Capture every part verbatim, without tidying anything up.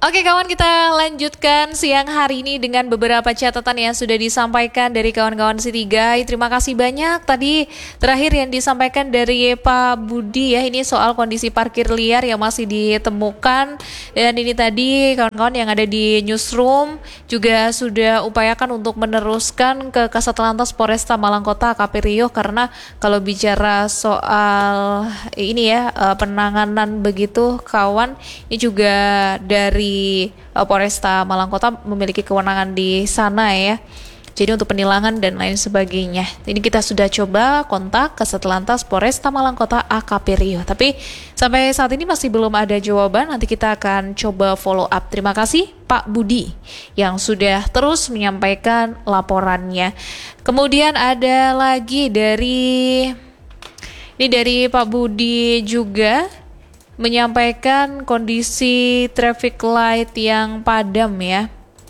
Oke kawan, kita lanjutkan siang hari ini dengan beberapa catatan yang sudah disampaikan dari kawan-kawan City Guide. Terima kasih banyak. Tadi terakhir yang disampaikan dari Pak Budi ya, ini soal kondisi parkir liar yang masih ditemukan. Dan ini tadi kawan-kawan yang ada di newsroom juga sudah upayakan untuk meneruskan ke Kasat Lantas Polresta Malang Kota A K P Rio, karena kalau bicara soal ini ya penanganan begitu kawan, ini juga dari uh, Polresta Malang Kota memiliki kewenangan di sana ya. Jadi untuk penilangan dan lain sebagainya. Ini kita sudah coba kontak ke Satlantas Polresta Malang Kota A K P Rio, tapi sampai saat ini masih belum ada jawaban. Nanti kita akan coba follow up. Terima kasih Pak Budi yang sudah terus menyampaikan laporannya. Kemudian ada lagi dari ini dari Pak Budi juga menyampaikan kondisi traffic light yang padam ya.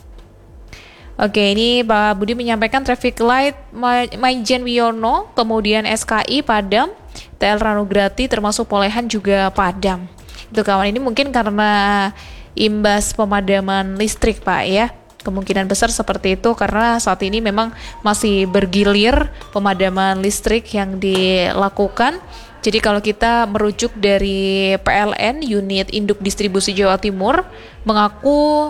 Oke, ini Pak Budi menyampaikan traffic light Maijen Wiono, kemudian S K I padam, T L Ranugrati termasuk Polehan juga padam. Itu kawan, ini mungkin karena imbas pemadaman listrik Pak ya. Kemungkinan besar seperti itu karena saat ini memang masih bergilir pemadaman listrik yang dilakukan. Jadi kalau kita merujuk dari P L N, Unit Induk Distribusi Jawa Timur, mengaku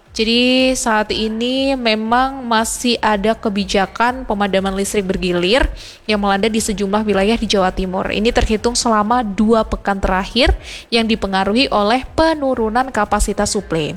jadi saat ini memang masih ada kebijakan pemadaman listrik bergilir yang melanda di sejumlah wilayah di Jawa Timur. Ini terhitung selama dua pekan terakhir yang dipengaruhi oleh penurunan kapasitas suplai.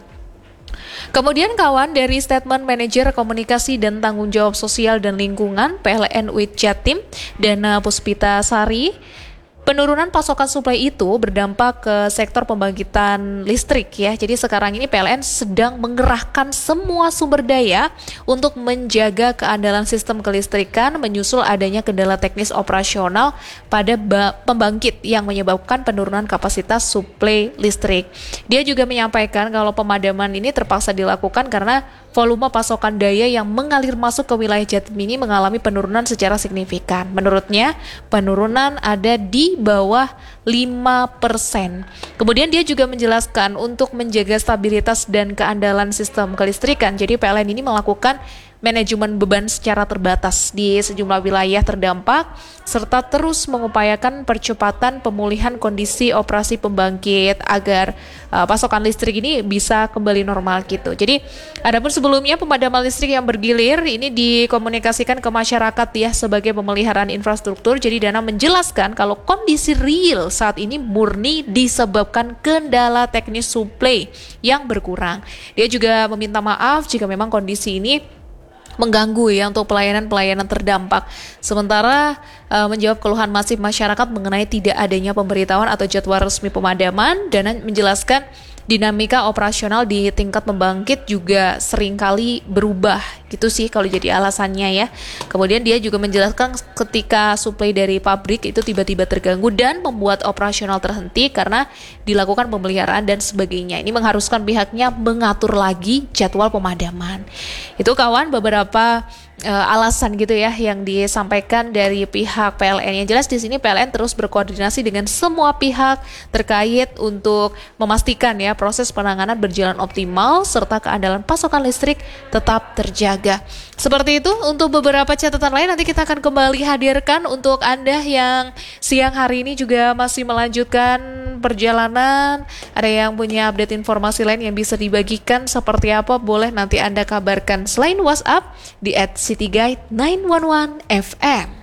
Kemudian kawan, dari statement Manajer Komunikasi dan Tanggung Jawab Sosial dan Lingkungan P L N U I T Jatim, Dana Puspita Sari, penurunan pasokan suplai itu berdampak ke sektor pembangkitan listrik ya. Jadi sekarang ini P L N sedang mengerahkan semua sumber daya untuk menjaga keandalan sistem kelistrikan menyusul adanya kendala teknis operasional pada pembangkit yang menyebabkan penurunan kapasitas suplai listrik. Dia juga menyampaikan kalau pemadaman ini terpaksa dilakukan karena volume pasokan daya yang mengalir masuk ke wilayah Jatim ini mengalami penurunan secara signifikan. Menurutnya, penurunan ada di bawah lima persen. Kemudian dia juga menjelaskan untuk menjaga stabilitas dan keandalan sistem kelistrikan. Jadi P L N ini melakukan manajemen beban secara terbatas di sejumlah wilayah terdampak serta terus mengupayakan percepatan pemulihan kondisi operasi pembangkit agar uh, pasokan listrik ini bisa kembali normal gitu. Jadi adapun sebelumnya pemadaman listrik yang bergilir ini dikomunikasikan ke masyarakat ya sebagai pemeliharaan infrastruktur. Jadi Dana menjelaskan kalau kondisi real saat ini murni disebabkan kendala teknis suplai yang berkurang. Dia juga meminta maaf jika memang kondisi ini mengganggu ya untuk pelayanan-pelayanan terdampak. Sementara uh, menjawab keluhan masif masyarakat mengenai tidak adanya pemberitahuan atau jadwal resmi pemadaman, Dana menjelaskan dinamika operasional di tingkat pembangkit juga seringkali berubah gitu sih kalau jadi alasannya ya. Kemudian dia juga menjelaskan ketika suplai dari pabrik itu tiba-tiba terganggu dan membuat operasional terhenti karena dilakukan pemeliharaan dan sebagainya. Ini mengharuskan pihaknya mengatur lagi jadwal pemadaman. Itu kawan beberapa uh, alasan gitu ya yang disampaikan dari pihak P L N. Yang jelas di sini P L N terus berkoordinasi dengan semua pihak terkait untuk memastikan ya proses penanganan berjalan optimal serta keandalan pasokan listrik tetap terjaga. Seperti itu untuk beberapa catatan lain nanti kita akan kembali hadirkan untuk Anda yang siang hari ini juga masih melanjutkan perjalanan. Ada yang punya update informasi lain yang bisa dibagikan seperti apa, boleh nanti Anda kabarkan selain WhatsApp di at City Guide sembilan satu satu F M.